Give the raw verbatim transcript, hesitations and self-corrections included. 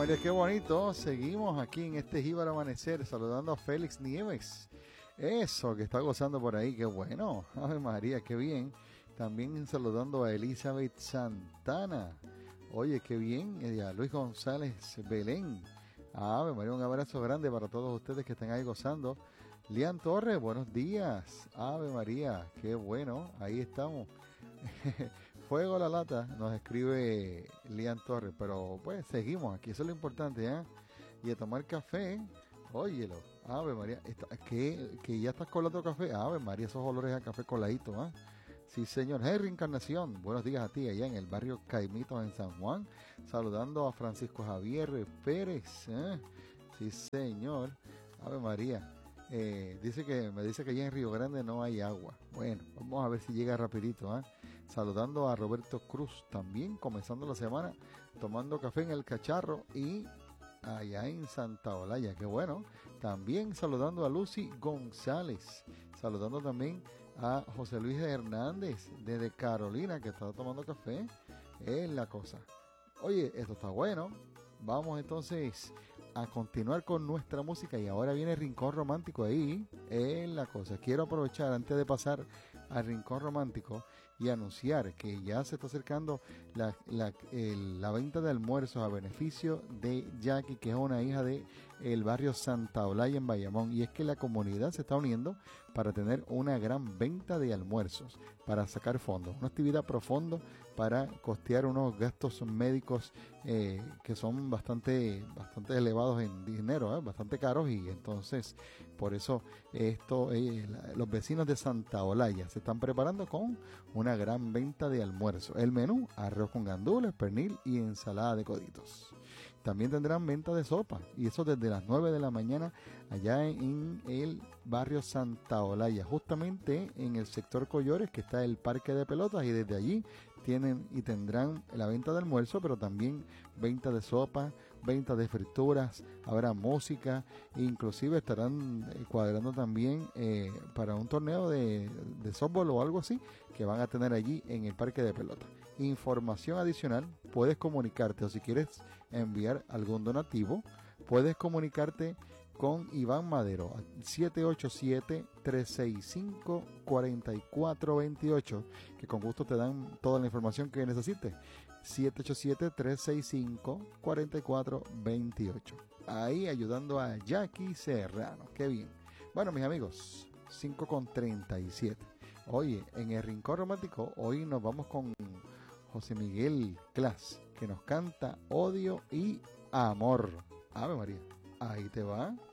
María, qué bonito. Seguimos aquí en este Jíbaro Amanecer saludando a Félix Nieves. Eso, que está gozando por ahí, qué bueno. Ave María, qué bien. También saludando a Elizabeth Santana. Oye, qué bien. Y a Luis González Belén. Ave María, un abrazo grande para todos ustedes que están ahí gozando. Lian Torres, buenos días. Ave María, qué bueno. Ahí estamos. Fuego a la lata, nos escribe Lian Torres, pero pues seguimos aquí, eso es lo importante, ¿eh? Y a tomar café, óyelo, Ave María, está, que, que ya estás colando café, Ave María, esos olores a café coladito, ¿eh? Sí, señor. Henry Encarnación, buenos días a ti allá en el barrio Caimitos en San Juan, saludando a Francisco Javier Pérez, ¿eh? Sí, señor, Ave María. Eh, dice que me dice que allá en Río Grande no hay agua. Bueno, vamos a ver si llega rapidito, ¿eh? Saludando a Roberto Cruz también, comenzando la semana tomando café en el Cacharro y allá en Santa Olaya, qué bueno. También saludando a Lucy González, saludando también a José Luis Hernández desde Carolina, que está tomando café. Es la cosa. Oye, esto está bueno. Vamos entonces a continuar con nuestra música y ahora viene el Rincón Romántico ahí, es la cosa. Quiero aprovechar antes de pasar al Rincón Romántico y anunciar que ya se está acercando la, la, el, la venta de almuerzos a beneficio de Jackie, que es una hija de el barrio Santa Olaya en Bayamón, y es que la comunidad se está uniendo para tener una gran venta de almuerzos, para sacar fondos, una actividad profundo para costear unos gastos médicos eh, que son bastante, bastante elevados en dinero, ¿eh? Bastante caros, y entonces por eso esto eh, la, los vecinos de Santa Olaya se están preparando con una gran venta de almuerzo. El menú: arroz con gandules, pernil y ensalada de coditos. También tendrán venta de sopa, y eso desde las nueve de la mañana allá en el barrio Santa Olaya, justamente en el sector Collores, que está el parque de pelotas, y desde allí tienen y tendrán la venta de almuerzo, pero también venta de sopa, venta de frituras, habrá música, inclusive estarán cuadrando también eh, para un torneo de, de softball o algo así que van a tener allí en el parque de pelota. Información adicional, puedes comunicarte, o si quieres enviar algún donativo, puedes comunicarte con Iván Madero siete ocho siete, tres seis cinco, cuatro cuatro dos ocho, que con gusto te dan toda la información que necesites. siete ocho siete, tres seis cinco, cuatro cuatro dos ocho. Ahí ayudando a Jackie Serrano. Qué bien. Bueno, mis amigos, cinco con treinta y siete. Oye, en el Rincón Romántico hoy nos vamos con José Miguel Clas, que nos canta Odio y Amor. Ave María, ahí te va.